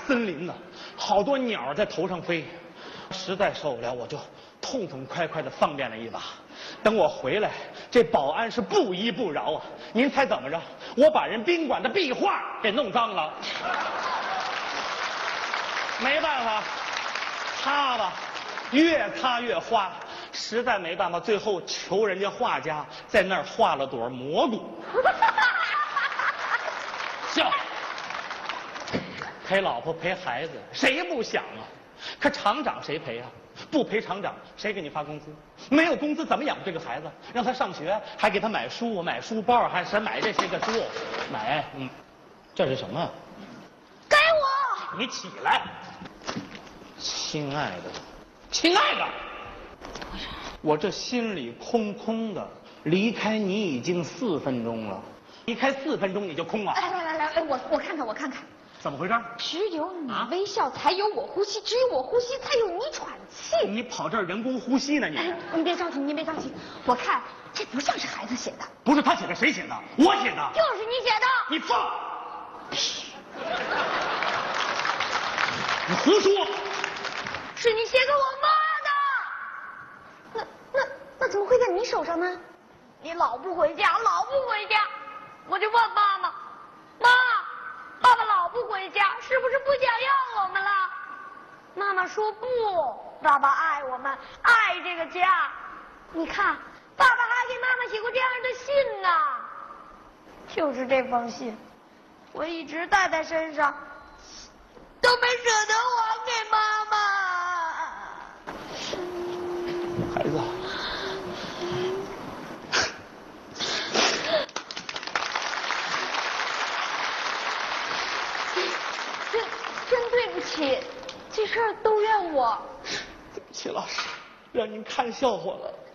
森林呢，好多鸟在头上飞，实在受不了，我就痛痛快快的放便了一把。等我回来，这保安是不依不饶啊！您猜怎么着？我把人宾馆的壁画给弄脏了。没办法，擦吧，越擦越花，实在没办法，最后求人家画家在那儿画了朵蘑菇。笑，陪老婆陪孩子，谁不想啊？可厂长谁赔啊？不赔厂长，谁给你发工资？没有工资怎么养这个孩子？让他上学，还给他买书、买书包，还是买这些个书？买，这是什么？ 给我！ 你起来，亲爱的，亲爱的，我这心里空空的，离开你已经4分钟了，离开4分钟你就空了。 来，我看看。 怎么回事？ 只有你微笑，才有我呼吸；只有我呼吸，才有你喘气。 你跑这儿人工呼吸呢？ 您别着急，您别着急。我看这不像是孩子写的。 不是他写的，谁写的？我写的。 就是你写的。 你放屁！你胡说！ 是你写给我妈的。那怎么会在你手上呢？你老不回家，我就问妈妈，爸爸老不回家，是不是不想要我们了？妈妈说不，爸爸爱我们，爱这个家。你看，爸爸还给妈妈写过这样的信呢。就是这封信，我一直带在身上，都没舍得还给妈妈。 孩子， 真对不起，这事儿都怨我。 对不起，老师，让您看笑话了。